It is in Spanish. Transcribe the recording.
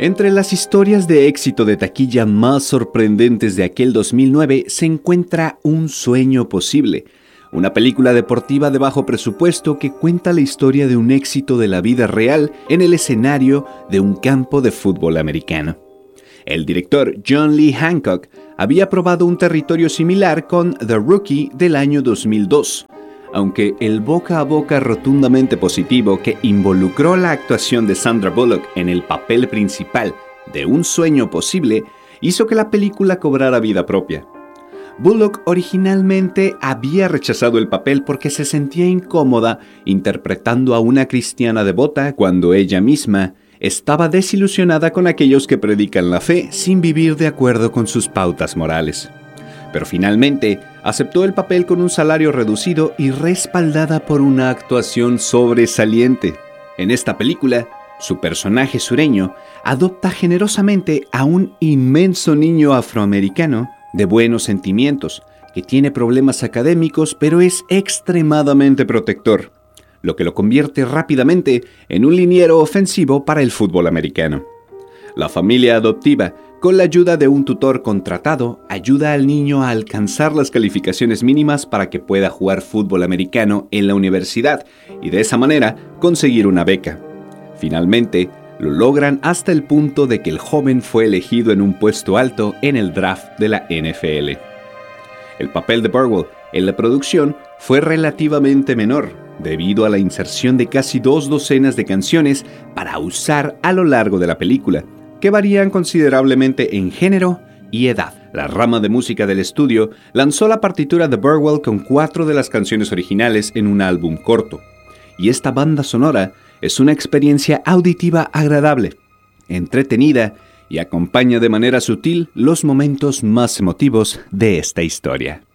Entre las historias de éxito de taquilla más sorprendentes de aquel 2009 se encuentra Un sueño posible, una película deportiva de bajo presupuesto que cuenta la historia de un éxito de la vida real en el escenario de un campo de fútbol americano. El director John Lee Hancock había probado un territorio similar con The Rookie del año 2002, aunque el boca a boca rotundamente positivo que involucró la actuación de Sandra Bullock en el papel principal de Un sueño posible hizo que la película cobrara vida propia. Bullock originalmente había rechazado el papel porque se sentía incómoda interpretando a una cristiana devota cuando ella misma estaba desilusionada con aquellos que predican la fe sin vivir de acuerdo con sus pautas morales. Pero finalmente aceptó el papel con un salario reducido y respaldada por una actuación sobresaliente. En esta película, su personaje sureño adopta generosamente a un inmenso niño afroamericano de buenos sentimientos, que tiene problemas académicos pero es extremadamente protector, lo que lo convierte rápidamente en un liniero ofensivo para el fútbol americano. La familia adoptiva, con la ayuda de un tutor contratado, ayuda al niño a alcanzar las calificaciones mínimas para que pueda jugar fútbol americano en la universidad y de esa manera conseguir una beca. Finalmente, lo logran hasta el punto de que el joven fue elegido en un puesto alto en el draft de la NFL. El papel de Burwell en la producción fue relativamente menor, debido a la inserción de casi 2 docenas de canciones para usar a lo largo de la película, que varían considerablemente en género y edad. La rama de música del estudio lanzó la partitura de Burwell con 4 de las canciones originales en un álbum corto, y esta banda sonora es una experiencia auditiva agradable, entretenida y acompaña de manera sutil los momentos más emotivos de esta historia.